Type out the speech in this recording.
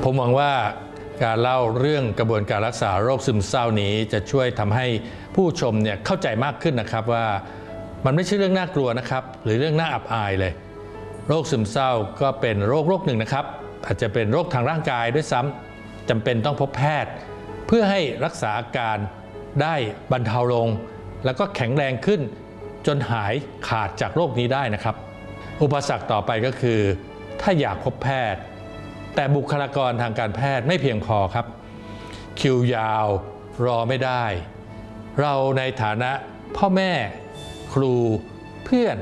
ผมหวังว่าการเล่าเรื่องกระบวนการรักษาโรคซึมเศร้านี้จะช่วยทำให้ผู้ชมเนี่ยเข้าใจมากขึ้นนะครับว่ามันไม่ใช่เรื่องน่ากลัวนะครับหรือเรื่องน่าอับอายเลยโรคซึมเศร้าก็เป็นโรคหนึ่งนะครับอาจจะเป็นโรคทางร่างกายด้วยซ้ำจำเป็นต้องพบแพทย์เพื่อให้รักษาอาการได้บรรเทาลงแล้วก็แข็งแรงขึ้นจนหายขาดจากโรคนี้ได้นะครับอุปสรรคต่อไปก็คือถ้าอยากพบแพทย์แต่บุคลากรทางการแพทย์ไม่เพียงพอครับคิวยาวรอไม่ได้เราในฐานะพ่อแม่ครูเพื่อน